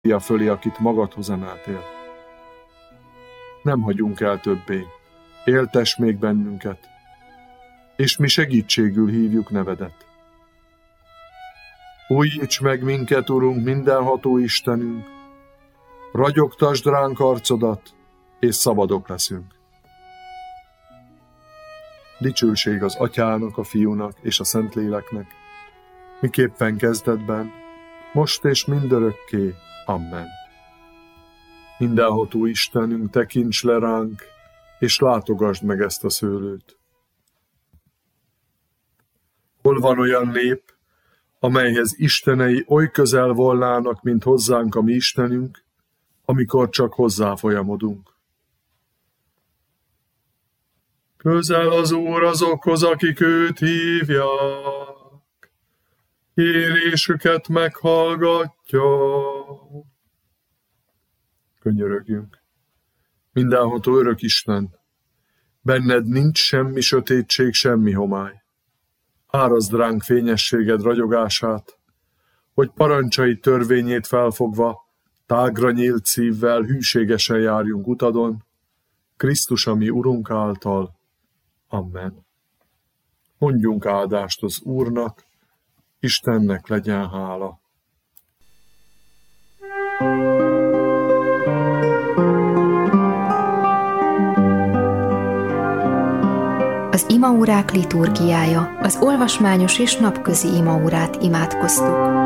fia fölé, akit magadhoz emeltél. Nem hagyunk el többé, éltess még bennünket, és mi segítségül hívjuk nevedet. Újíts meg minket, Urunk, mindenható Istenünk, ragyogtasd ránk arcodat, és szabadok leszünk. Dicsőség az Atyának, a Fiúnak és a Szentléleknek, miképpen kezdetben, most és mindörökké. Amen. Mindenható Istenünk, tekints le ránk, és látogasd meg ezt a szőlőt. Hol van olyan nép, amelyhez istenei oly közel volnának, mint hozzánk a mi Istenünk, amikor csak hozzá folyamodunk? Közel az Úr azokhoz, akik őt hívják, kérésüket meghallgatja. Könyörögjünk. Mindenható örök Isten, benned nincs semmi sötétség, semmi homály. Árazd ránk fényességed ragyogását, hogy parancsai törvényét felfogva, tágra nyílt szívvel hűségesen járjunk utadon, Krisztus a mi Urunk által. Amen. Mondjunk áldást az Úrnak, Istennek legyen hála. Az imaórák liturgiája, az olvasmányos és napközi imaórát imádkoztuk.